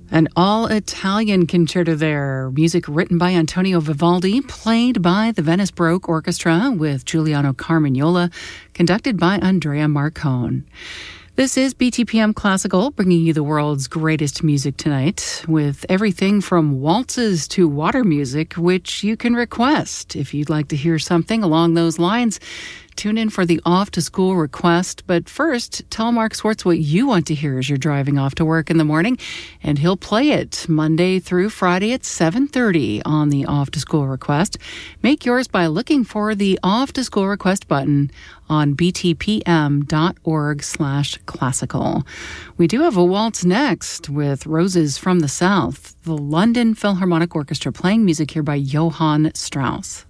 An all-Italian concerto there. Music written by Antonio Vivaldi, played by the Venice Baroque Orchestra with Giuliano Carmagnola, conducted by Andrea Marcone. This is BTPM Classical, bringing you the world's greatest music tonight, with everything from waltzes to water music, which you can request. If you'd like to hear something along those lines, tune in for the Off to School request. But first, tell Mark Swartz what you want to hear as you're driving off to work in the morning, and he'll play it Monday through Friday at 7:30 on the Off to School request. Make yours by looking for the Off to School request button on btpm.org/classical. We do have a waltz next with Roses from the South, the London Philharmonic Orchestra playing music here by Johann Strauss.